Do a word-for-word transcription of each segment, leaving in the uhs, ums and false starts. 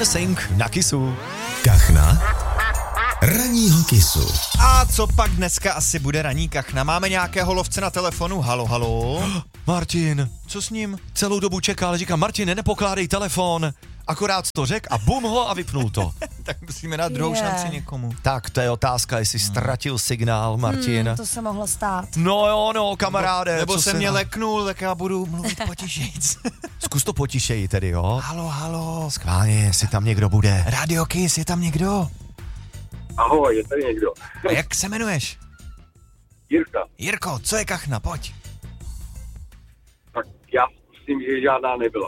Money Sing na Kissu. Kachna ranního Kissu. A co pak dneska asi bude ranní kachna? Máme nějakého lovce na telefonu? Halo, halo. Martin, Co s ním? celou dobu čekal, říkám, Martine, nepokládej telefon. Akorát to řekl a bum ho a vypnul to. Tak musíme dát druhou Je. šanci někomu. Tak to je otázka, jestli ztratil signál, Martin. Hmm, to se mohlo stát. No jo, no, kamaráde. Nebo co se se mě na- leknul, tak já budu mluvit potišejc. Zkus to potišeji tedy, jo? Halo, halo. Skválně, jestli tam někdo bude. Radio Kiss, je tam někdo? Ahoj, je tady někdo. A jak se jmenuješ? Jirka, Jirko, co je kachna? Pojď. tak já myslím, že žádná nebyla.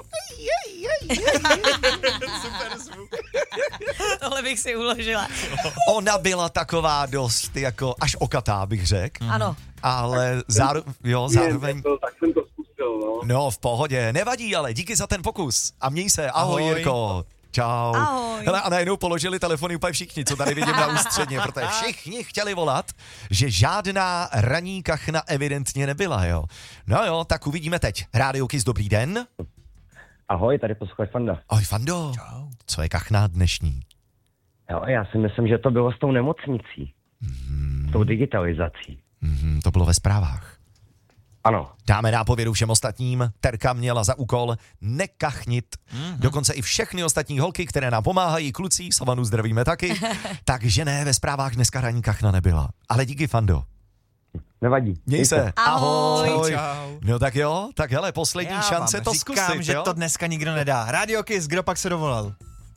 Tohle bych si uložila. Ona byla taková dost jako až okatá, bych řekl. Ano. Ale záro... jo, zároveň... To, tak jsem to zkusil, no. No, v pohodě, nevadí, ale díky za ten pokus. A měj se, ahoj, Ahoj. Jirko. Čau. Ahoj. Hele, a najednou položili telefony úplně všichni, co tady vidím na ústředně, protože všichni chtěli volat, že žádná ranní kachna evidentně nebyla, jo. No jo, tak uvidíme teď. Rádio Kiss, dobrý den. Ahoj, tady posluchač Fanda. Ahoj, Fando. Čau. Co je kachna dnešní? Jo, já si myslím, že to bylo s tou nemocnicí. Mm. S tou digitalizací. Mhm, to bylo ve zprávách. Ano. Dáme nápovědu všem ostatním. Terka měla za úkol nekachnit. Mm-hmm. Dokonce i všechny ostatní holky, které nám pomáhají, kluci, Savanu zdravíme taky. Takže ne, ve zprávách dneska ranní kachna nebyla. Ale díky, Fando. Nevadí. Měj se. Ahoj. Ahoj. Čau. No tak jo, tak hele, poslední Já šance vám to říkám, zkusit, že jo? to dneska nikdo nedá. Radio Kiss, kdo pak se dovolal?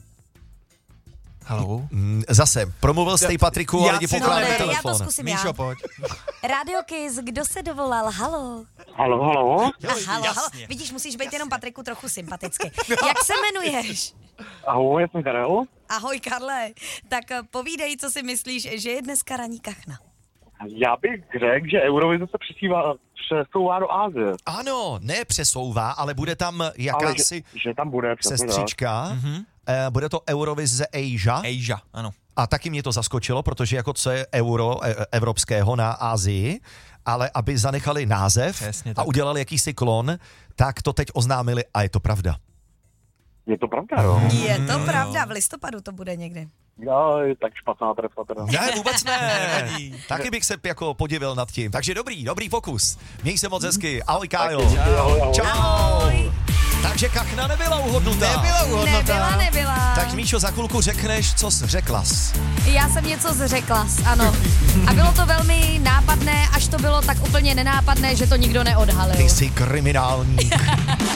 Halo? Mm, Zase, promluvil jste Patriku Já a lidi si to pokládají neberu. Já to telefon. zkusím Míšo, já. pojď. Radio Kiss, kdo se dovolal? Halo. Halo, halo. A halo, halo. jasně. Vidíš, musíš být jenom Patriku trochu sympaticky. Jak se jmenuješ? Ahoj, já jsem Karel. Ahoj, Karle. Tak eh, povídej, co si myslíš, že je dneska ranní kachna. Já bych řekl, že Eurovize se přesývá, přesouvá do Asie. Ano, ne přesouvá, ale bude tam Ale jakási že, že tam bude přesně tak. sestřička. Mm-hmm. Bude to Eurovize Asia. Asia, ano. A taky mě to zaskočilo, protože jako co je euro e- evropského na Asii, ale aby zanechali název Přesně a tak. udělali jakýsi klon, tak to teď oznámili a je to pravda. Je to pravda, jo? Je to pravda, v listopadu to bude někdy. Já, tak špatná trefa teda. Ne, vůbec ne. Taky bych se jako podivil nad tím. Takže dobrý, dobrý pokus. Měj se moc hezky. Ahoj, Kájo. Ahoj, ahoj. Čau. Ahoj. Takže kachna nebyla uhodnutá. Nebyla uhodnutá. Nebyla, nebyla. Tak Míšo, za chvilku řekneš, co jsi řeklas. Já jsem něco zřekla, ano. A bylo to velmi nápadné, až to bylo tak úplně nenápadné, že to nikdo neodhalil. Ty jsi kriminální.